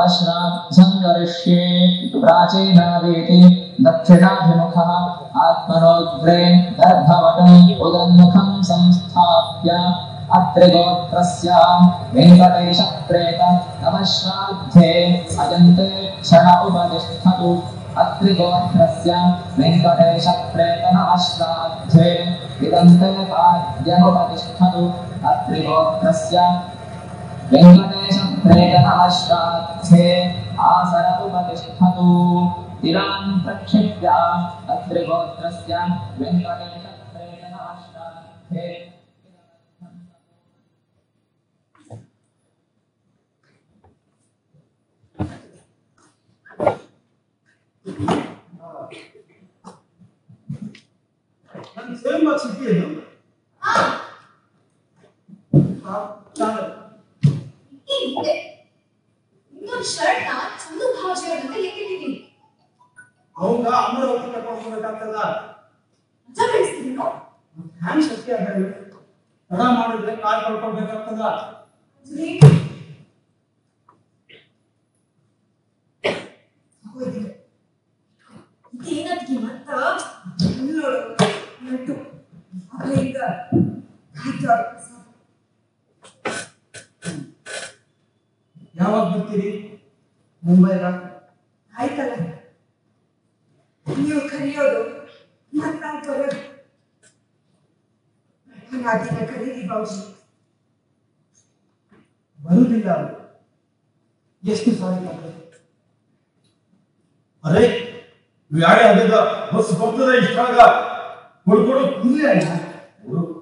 श्राद्धं करिष्ये प्राचीनावेति दक्षिणाभिमुखः आत्मनोग्रे गर्भवटम् उदन्मुखं संस्थाप्य अत्रिगोत्रस्य वेङ्कटेशप्रेत नवश्राद्धे अजन्ते क्षण उपतिष्ठतु अत्रिगोत्रस्य वेङ्कटेशप्रेत नवश्राद्धे इदन्ते पाद्यमुपतिष्ठतु अत्रिगोत्रस्य वेङ्कटेशप्रेत नवश्राद्धे आसर उपतिष्ठतु तिरान् प्रक्षिप्य अत्रिगोत्रस्य वेङ्कटेशप्रेत नवश्राद्धे ನಾನು ಸೇಮ್ ಬಾಕ್ಸ್ ಇಟ್ಟಿದ್ದೇನೆ ಇನ್ನೊಂದು ಶರ್ಟ್ ನ ಚಂದು ಭಾವಜಿ ಅಂತ ಲೆಕ್ಕಿಟ್ಟಿದ್ದೀನಿ ಅವಂಗ ಅಮರಾವತಿ ಕರ್ಕೊಂಡು ಹೋಗ್ಬೇಕಾಗ್ತದ ಅಜ್ಜ ಬೆಳೆಸ್ತೀನಿ ಹ್ಯಾಂಗ್ ಶಕ್ತಿ ಆದ್ರೆ ತಡ ಮಾಡಿದ್ರೆ ಕಾಲ್ ಕಳ್ಕೊಳ್ಬೇಕಾಗ್ತದ ಏನದ್ಗಿ ಮತ್ತ ನೋಡು ನಟು ಈಗ ಯಾವಾಗ ಬರ್ತೀರಿ ಮುಂಬೈಗ ಆಯ್ತಲ್ಲ ನೀವು ಕರೆಯೋದು ಮತ್ತ ನಾವು ಬರೋದು ಹಾಗಾದ್ರೆ ಕರೀರಿ ಬಾವುಜಿ ಬರುವುದಿಲ್ಲ ಎಷ್ಟು ಸಾರಿ ಅರೆ ವ್ಯಾಳೆ ಅದ ಬಸ್ ಬರ್ತದ ಇಷ್ಟಾಗ ಕೊಡ್ಕೊಡೋ ಕೂಲಿ ಅಲ್ಲ